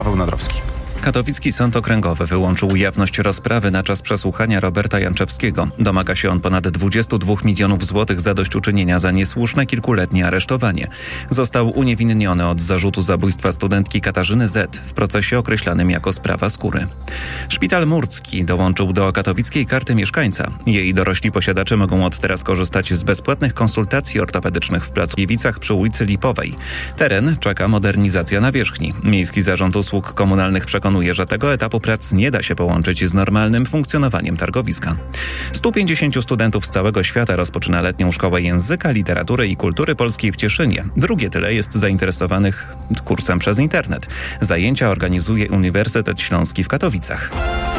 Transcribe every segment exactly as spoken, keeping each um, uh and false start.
Paweł Nadrowski. Katowicki Sąd Okręgowy wyłączył jawność rozprawy na czas przesłuchania Roberta Janczewskiego. Domaga się on ponad dwadzieścia dwa milionów złotych zadośćuczynienia za niesłuszne kilkuletnie aresztowanie. Został uniewinniony od zarzutu zabójstwa studentki Katarzyny Z. w procesie określanym jako sprawa skóry. Szpital Murcki dołączył do katowickiej karty mieszkańca. Jej dorośli posiadacze mogą od teraz korzystać z bezpłatnych konsultacji ortopedycznych w Plackiewicach przy ulicy Lipowej. Teren czeka modernizacja nawierzchni. Miejski Zarząd Usług Komunalnych przekonuje, że tego etapu prac nie da się połączyć z normalnym funkcjonowaniem targowiska. stu pięćdziesięciu studentów z całego świata rozpoczyna letnią szkołę języka, literatury i kultury polskiej w Cieszynie. Drugie tyle jest zainteresowanych kursem przez internet. Zajęcia organizuje Uniwersytet Śląski w Katowicach.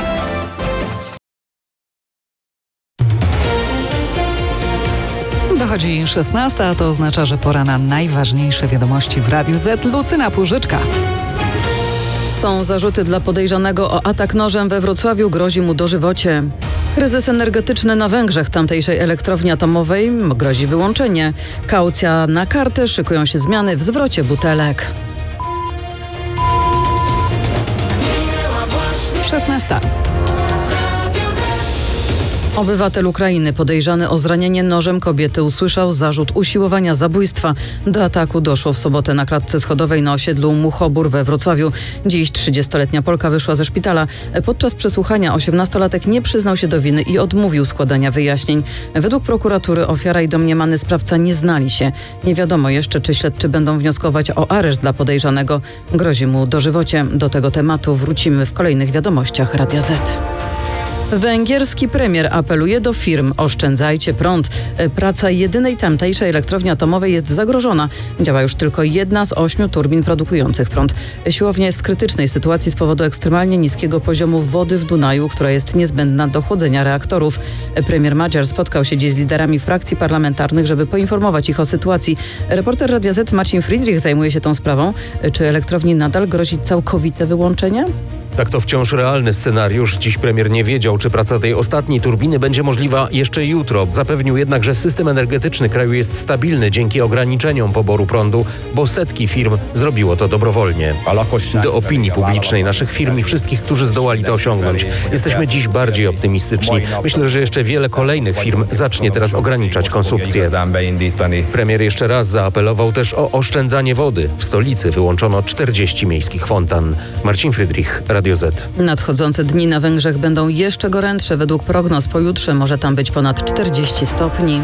Dochodzi szesnasta, a to oznacza, że pora na najważniejsze wiadomości w Radiu Z. Lucyna Płużyczka. Są zarzuty dla podejrzanego o atak nożem we Wrocławiu, grozi mu dożywocie. Kryzys energetyczny na Węgrzech, tamtejszej elektrowni atomowej, grozi wyłączenie. Kaucja na kartę, szykują się zmiany w zwrocie butelek. szesnasta. Obywatel Ukrainy podejrzany o zranienie nożem kobiety usłyszał zarzut usiłowania zabójstwa. Do ataku doszło w sobotę na klatce schodowej na osiedlu Muchobór we Wrocławiu. Dziś trzydziestoletnia Polka wyszła ze szpitala. Podczas przesłuchania osiemnastolatek nie przyznał się do winy i odmówił składania wyjaśnień. Według prokuratury ofiara i domniemany sprawca nie znali się. Nie wiadomo jeszcze, czy śledczy będą wnioskować o areszt dla podejrzanego. Grozi mu dożywocie. Do tego tematu wrócimy w kolejnych wiadomościach Radia Z. Węgierski premier apeluje do firm: oszczędzajcie prąd. Praca jedynej tamtejszej elektrowni atomowej jest zagrożona. Działa już tylko jedna z ośmiu turbin produkujących prąd. Siłownia jest w krytycznej sytuacji z powodu ekstremalnie niskiego poziomu wody w Dunaju, która jest niezbędna do chłodzenia reaktorów. Premier Magyar spotkał się dziś z liderami frakcji parlamentarnych, żeby poinformować ich o sytuacji. Reporter Radia Z Marcin Friedrich zajmuje się tą sprawą. Czy elektrowni nadal grozi całkowite wyłączenie? Tak, to wciąż realny scenariusz. Dziś premier nie wiedział, czy praca tej ostatniej turbiny będzie możliwa jeszcze jutro. Zapewnił jednak, że system energetyczny kraju jest stabilny dzięki ograniczeniom poboru prądu, bo setki firm zrobiło to dobrowolnie. Do opinii publicznej naszych firm i wszystkich, którzy zdołali to osiągnąć, jesteśmy dziś bardziej optymistyczni. Myślę, że jeszcze wiele kolejnych firm zacznie teraz ograniczać konsumpcję. Premier jeszcze raz zaapelował też o oszczędzanie wody. W stolicy wyłączono czterdzieści miejskich fontan. Marcin Friedrich, Radio Z. Nadchodzące dni na Węgrzech będą jeszcze gorętsze. Według prognoz pojutrze może tam być ponad czterdzieści stopni.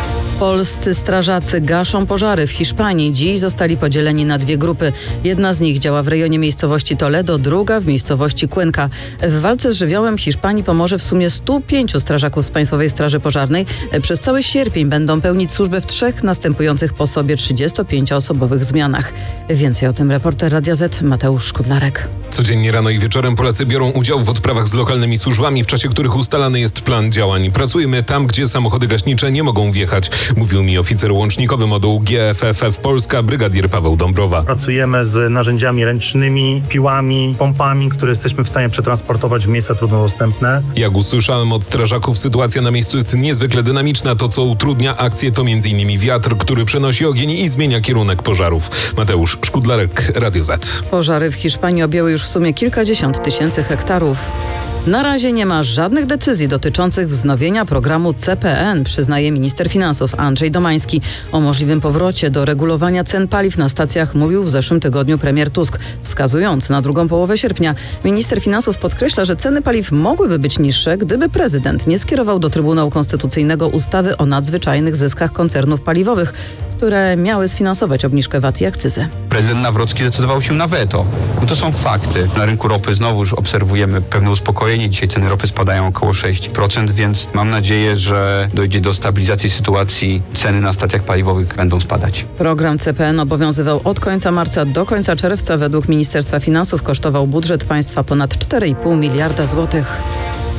Polscy strażacy gaszą pożary w Hiszpanii. Dziś zostali podzieleni na dwie grupy. Jedna z nich działa w rejonie miejscowości Toledo, druga w miejscowości Cuenca. W walce z żywiołem Hiszpanii pomoże w sumie stu pięciu strażaków z Państwowej Straży Pożarnej. Przez cały sierpień będą pełnić służbę w trzech następujących po sobie trzydziestopięcioosobowych zmianach. Więcej o tym reporter Radia Z Mateusz Szkudlarek. Codziennie rano i wieczorem Polacy biorą udział w odprawach z lokalnymi służbami, w czasie których ustalany jest plan działań. Pracujemy tam, gdzie samochody gaśnicze nie mogą wjechać, mówił mi oficer łącznikowy modułu G F F F Polska, brygadier Paweł Dąbrowa. Pracujemy z narzędziami ręcznymi, piłami, pompami, które jesteśmy w stanie przetransportować w miejsca trudno dostępne. Jak usłyszałem od strażaków, sytuacja na miejscu jest niezwykle dynamiczna. To, co utrudnia akcję, to między innymi wiatr, który przenosi ogień i zmienia kierunek pożarów. Mateusz Szkudlarek, Radio Z. Pożary w Hiszpanii objęły już w sumie kilkadziesiąt tysięcy hektarów. Na razie nie ma żadnych decyzji dotyczących wznowienia programu C P N, przyznaje minister finansów Andrzej Domański. O możliwym powrocie do regulowania cen paliw na stacjach mówił w zeszłym tygodniu premier Tusk, wskazując na drugą połowę sierpnia. Minister finansów podkreśla, że ceny paliw mogłyby być niższe, gdyby prezydent nie skierował do Trybunału Konstytucyjnego ustawy o nadzwyczajnych zyskach koncernów paliwowych, które miały sfinansować obniżkę V A T i akcyzy. Prezydent Nawrocki zdecydował się na weto. No to są fakty. Na rynku ropy znowu już obserwujemy pewne uspokojenie. Dzisiaj ceny ropy spadają około sześć procent, więc mam nadzieję, że dojdzie do stabilizacji sytuacji. Ceny na stacjach paliwowych będą spadać. Program C P N obowiązywał od końca marca do końca czerwca. Według Ministerstwa Finansów kosztował budżet państwa ponad cztery i pół miliarda złotych.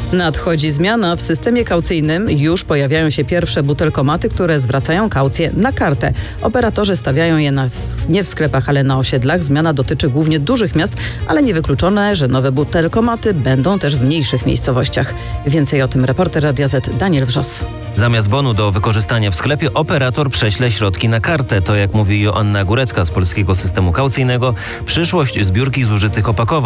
Nadchodzi zmiana w systemie kaucyjnym. Już pojawiają się pierwsze butelkomaty, które zwracają kaucję na kartę. Operatorzy stawiają je na, nie w sklepach, ale na osiedlach. Zmiana dotyczy głównie dużych miast, ale niewykluczone, że nowe butelkomaty będą też w mniejszych miejscowościach. Więcej o tym reporter Radia Z Daniel Wrzos. Zamiast bonu do wykorzystania w sklepie operator prześle środki na kartę. To, jak mówi Joanna Górecka z Polskiego Systemu Kaucyjnego, przyszłość zbiórki zużytych opakowań.